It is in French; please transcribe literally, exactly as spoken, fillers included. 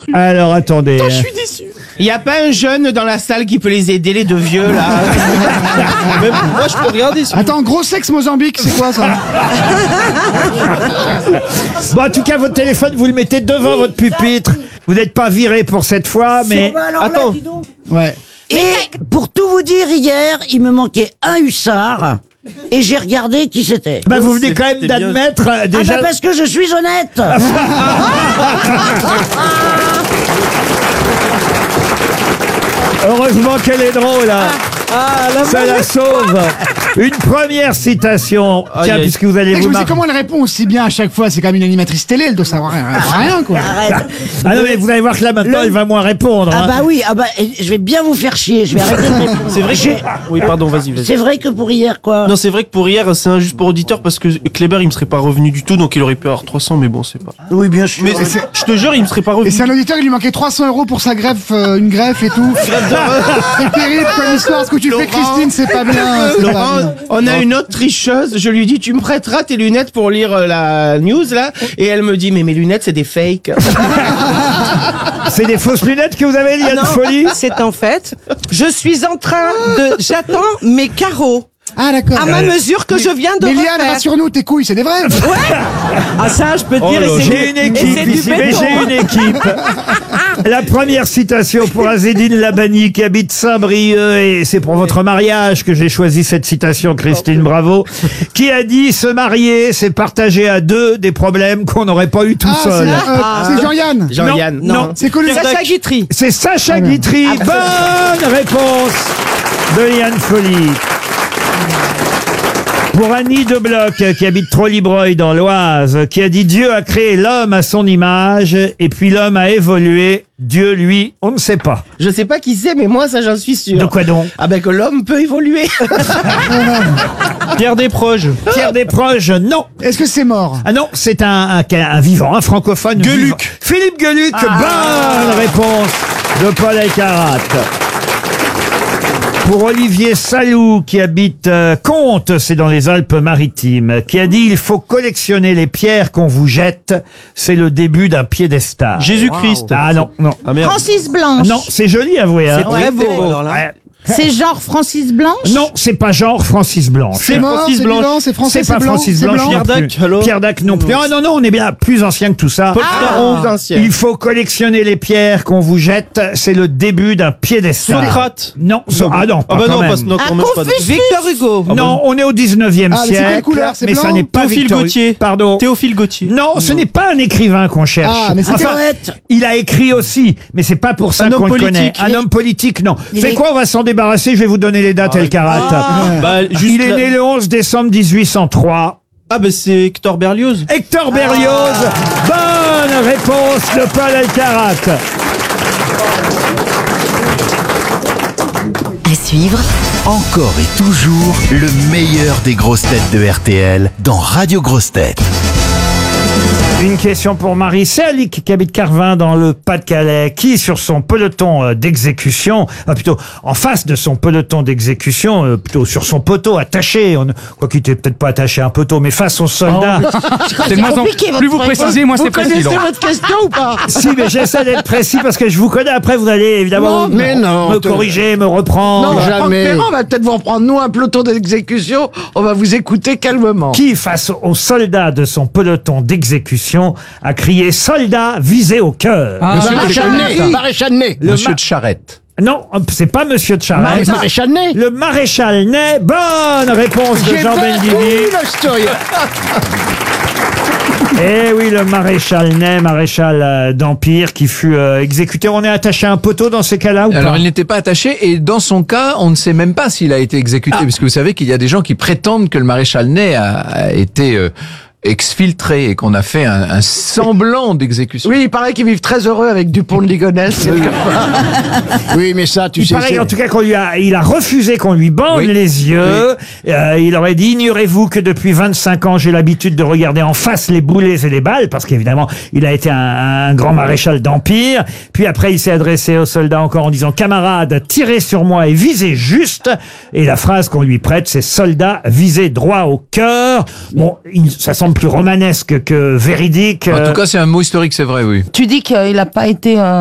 Alors, attendez. Je suis déçu. Il n'y a pas un jeune dans la salle qui peut les aider, les deux vieux, là. Même moi, je peux regarder. Attends, gros sexe Mozambique, c'est quoi ça? Bon, en tout cas, votre téléphone, vous le mettez devant votre pupitre. Vous n'êtes pas viré pour cette fois, mais... Attends. Ouais. Et pour tout vous dire, hier, il me manquait un hussard. Et j'ai regardé qui c'était. Bah, vous venez quand même C'était bien. d'admettre euh, Ah déjà... bah parce que je suis honnête. Heureusement qu'elle est drôle, hein. Ça la sauve. Une première citation. Aïe, Tiens, aïe. puisque vous allez Je vous me dis marrer. comment elle répond aussi bien à chaque fois. C'est comme une animatrice télé, elle doit savoir rien, rien quoi. Arrête. Ah non, mais vous allez voir que là, maintenant, Le- elle va moins répondre. Ah hein. bah oui, ah bah et je vais bien vous faire chier. Je vais arrêter de répondre. C'est vrai J'ai- que... Oui, pardon, vas-y, vas-y. C'est vrai que pour hier quoi. Non, c'est vrai que pour hier, c'est injuste pour auditeur parce que Kléber, il me serait pas revenu du tout, donc il aurait pu avoir trois cents, mais bon, c'est pas. Oui bien sûr. Mais je te jure, il me serait pas Et revenu. c'est un auditeur, il lui manquait trois cents euros pour sa greffe, euh, une greffe et tout. C'est terrible comme histoire. Ce que tu Laurent. fais, Christine, c'est pas bien. c'est pas Laurent, bien. on a une autre tricheuse. Je lui dis, tu me prêteras tes lunettes pour lire euh, la news là. Et elle me dit, mais mes lunettes c'est des fakes. C'est des fausses lunettes que vous avez, Liane Non, Folie? c'est en fait, je suis en train de, j'attends mes carreaux Ah d'accord. à ma mesure que je viens de Mais Liane, refaire. rassure-nous, tes couilles, c'est des vrais. Ah ça, je peux te Oh dire, là et là. c'est J'ai du- une et c'est équipe du ici, mais béton. j'ai une équipe. La première citation pour Azedine Labani qui habite Saint-Brieuc, et c'est pour votre mariage que j'ai choisi cette citation, Christine, bravo, qui a dit: se marier, c'est partager à deux des problèmes qu'on n'aurait pas eu tout Ah, c'est seul. euh, c'est Jean-Yann. Jean-Yann. Non, non. C'est connu. Sacha Guitry. C'est Sacha Guitry. Bonne réponse de Liane Folie. Pour Annie de Bloch, qui habite Trollibreuil dans l'Oise, qui a dit: Dieu a créé l'homme à son image, et puis l'homme a évolué. Dieu, lui, on ne sait pas. Je sais pas qui c'est, mais moi ça j'en suis sûr. De quoi donc? Ah ben que l'homme peut évoluer. Pierre Desproges. Pierre Desproges, non. Est-ce que c'est mort? Ah non, c'est un, un, un vivant, un francophone. Gueluc. vivant. Philippe Gueluc, bonne réponse de Paul Elkarat. Pour Olivier Salou, qui habite euh, Comtes, c'est dans les Alpes-Maritimes, qui a dit: il faut collectionner les pierres qu'on vous jette, c'est le début d'un piédestal. Jésus-Christ. Ah non, non. Ah merde. Francis Blanche. Non, c'est joli, avouez. Hein. C'est très beau. alors là. Ouais. C'est genre Francis Blanche. Non, c'est pas genre Francis Blanche. C'est mort, Francis c'est Blanche. vivant, c'est français, C'est c'est pas blanc, Francis c'est Blanche. blanc. non Pierre plus. Dac, alors Pierre Dac non plus. Ah non, non, on est bien plus ancien que tout ça. Paul Scarron, ancien. Il faut collectionner les pierres qu'on vous jette, c'est le début d'un piédestal. Socrate. Non, so- ah non, pas Ah bah quand non, même. parce que non, Un quand même pas. Confucius. Victor Hugo. Non, on est au dix-neuvième Ah, mais c'est siècle. quelle couleur? C'est mais ça blanc? n'est pas Théophile Victor- Gautier. Pardon. Théophile Gautier. Non, ce n'est pas un écrivain qu'on cherche. Ah, mais c'est Enfin, Poète. il a écrit aussi, mais c'est pas pour ça Un qu'on homme le connaît. politique. Un homme politique, non. Il C'est est- quoi, on va s'en débarrasser, je vais vous donner les dates, Elkarat. Bah, juste Il est la- né le onze décembre mille huit cent trois. Ah bah c'est Hector Berlioz. Hector Berlioz. Bonne réponse de Paul Elkarat. À suivre, Encore et toujours le meilleur des grosses têtes de R T L dans Radio Grosses Têtes. Une question pour Marie Serlic qui habite Carvin dans le Pas-de-Calais, qui sur son peloton euh, d'exécution, ah, plutôt en face de son peloton d'exécution, euh, plutôt sur son poteau attaché, on, quoi qu'il était peut-être pas attaché à un poteau, mais face aux soldats. C'est moins compliqué, votre Plus vous truc. précisez, moins c'est Vous précis. connaissez Laurent. votre question ou pas? Si, mais j'essaie d'être précis parce que je vous connais. Après, vous allez évidemment Non, mais me, non, me te- corriger, me reprendre. Non, Franck Ferrand va peut-être vous reprendre, nous, un peloton d'exécution. On va vous écouter calmement. Qui, face aux soldats de son peloton d'exécution, a crié « Soldats visés au cœur Ah, Maréchal Ney. Maréchal Ney. Le Monsieur ma- de Charette. Non, c'est pas Monsieur de Charette. Maréchal Ney. Le maréchal Ney. Bonne réponse de J'ai Jean pas Benguigui. compris la story. Eh oui, le maréchal Ney, maréchal euh, d'Empire, qui fut euh, exécuté. On est attaché à un poteau dans ces cas-là ou Alors pas? il n'était pas attaché et dans son cas, on ne sait même pas s'il a été exécuté, Ah. parce que vous savez qu'il y a des gens qui prétendent que le maréchal Ney a, a été euh, exfiltré et qu'on a fait un, un semblant d'exécution. Oui, il paraît qu'ils vivent très heureux avec Dupont de Ligonnès. quelque part. Oui, mais ça, tu Il sais. paraît c'est- en tout cas qu'on lui a, il a refusé qu'on lui bande Oui. les yeux. Euh, il aurait dit: ignorez-vous que depuis vingt-cinq ans, j'ai l'habitude de regarder en face les boulets et les balles, parce qu'évidemment, il a été un, un grand maréchal d'Empire. Puis après, il s'est adressé aux soldats encore en disant: camarades, tirez sur moi et visez juste. Et la phrase qu'on lui prête, c'est: soldats, visez droit au cœur. Bon, il- ça semble plus romanesque que véridique. En Euh, tout cas, c'est un mot historique, c'est vrai, oui. Tu dis qu'il n'a pas été... euh,